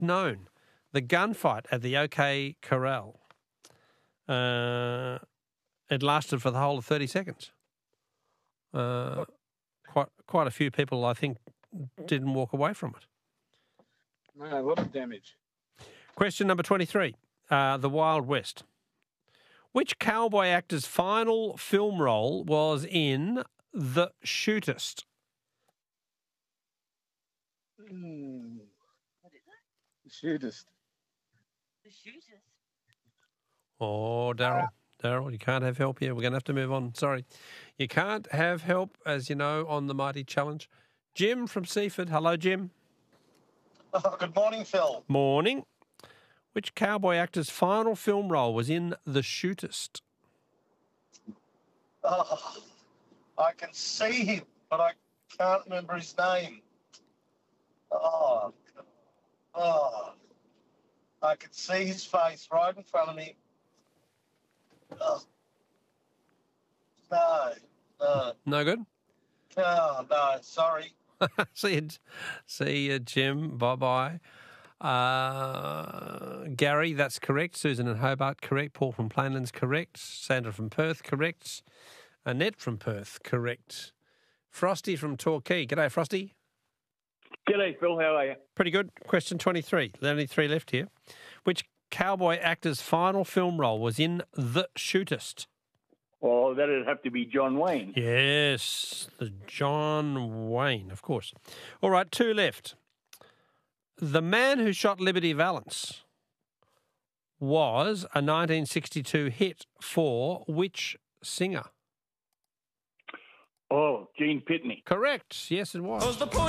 known? The gunfight at the OK Corral. It lasted for the whole of 30 seconds. Quite a few people, I think, didn't walk away from it. No, what a damage. Question number 23, The Wild West. Which cowboy actor's final film role was in The Shootist? The Shootist. The Shootist. Oh, Daryl, you can't have help here. We're going to have to move on. Sorry. You can't have help, as you know, on the Mighty Challenge. Jim from Seaford. Hello, Jim. Oh, good morning, Phil. Morning. Which cowboy actor's final film role was in The Shootist? Oh, I can see him, but I can't remember his name. Oh, I can see his face right in front of me. Oh. No. No good? Oh, no, sorry. See you, Jim. Bye-bye. Gary, that's correct. Susan in Hobart, correct. Paul from Plainlands, correct. Sandra from Perth, correct. Annette from Perth, correct. Frosty from Torquay. G'day, Frosty. G'day, Phil. How are you? Pretty good. Question 23. There's only 3 left here. Which cowboy actor's final film role was in The Shootist? Well, that'd have to be John Wayne. Yes, the John Wayne, of course. All right, 2 left. The Man Who Shot Liberty Valance was a 1962 hit for which singer? Oh, Gene Pitney. Correct. Yes, it was.